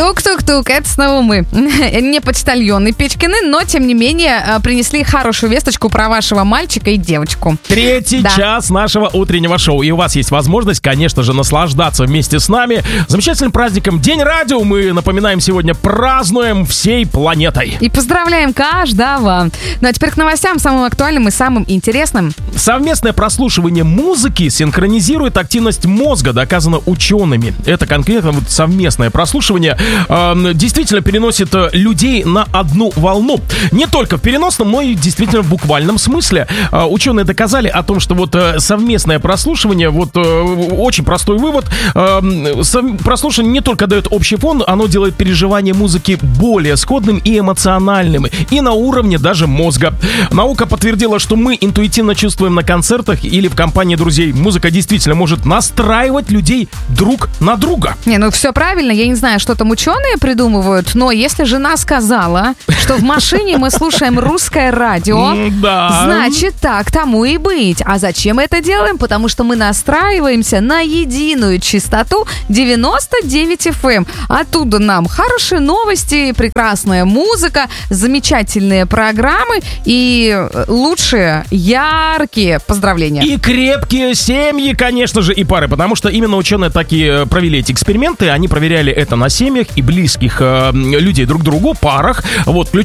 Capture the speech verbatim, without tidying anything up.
Тук-тук-тук, это снова мы. Не почтальоны Печкины, но, тем не менее, принесли хорошую весточку про вашего мальчика и девочку. Третий да. час нашего утреннего шоу. И у вас есть возможность, конечно же, наслаждаться вместе с нами замечательным праздником День радио. Мы, напоминаем, сегодня празднуем всей планетой. И поздравляем каждого. Ну а теперь к новостям, самым актуальным и самым интересным. Совместное прослушивание музыки синхронизирует активность мозга, доказано учеными. Это конкретно вот совместное прослушивание э, действительно переносит людей на одну волну. Не только в переносном, но и действительно в буквальном смысле. Э, ученые доказали о том, что вот э, совместное прослушивание, вот э, очень простой вывод, э, сов- прослушивание не только дает общий фон, оно делает переживание музыки более сходным и эмоциональным, и на уровне даже мозга. Наука подтвердила, что мы интуитивно чувствуем на концертах или в компании друзей. Музыка действительно может настраивать людей друг на друга. Не, ну все правильно, я не знаю, что там ученые придумывают, но если жена сказала, что в машине мы слушаем русское радио, да. значит так тому и быть. А зачем мы это делаем? Потому что мы настраиваемся на единую частоту девяносто девять эф эм. Оттуда нам хорошие новости, прекрасная музыка, замечательные программы и лучшие, яркие поздравления. И крепкие семьи, конечно же, и пары, потому что именно ученые такие провели эти эксперименты, они проверяли это на семьях и близких э, людей друг к другу, парах, вот,